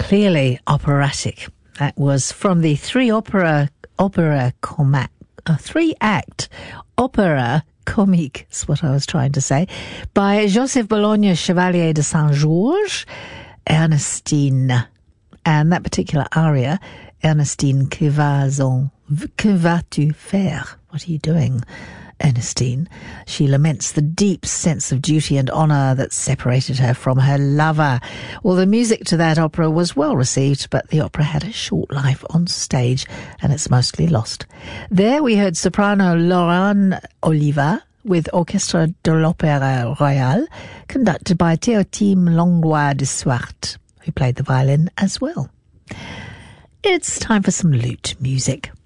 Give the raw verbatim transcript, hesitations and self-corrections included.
clearly operatic. That was from the three opera opera comique, uh, three act opera comique is what I was trying to say, by Joseph Bologna Chevalier de Saint-Georges, Ernestine, and that particular aria, Ernestine, que vas-en, que vas-tu faire? What are you doing, Ernestine? She laments the deep sense of duty and honour that separated her from her lover. Well, the music to that opera was well received, but the opera had a short life on stage, and it's mostly lost. There we heard soprano Laurent Oliva with Orchestre de l'Opéra Royal, conducted by Théotime Langlois de Swart, who played the violin as well. It's time for some lute music.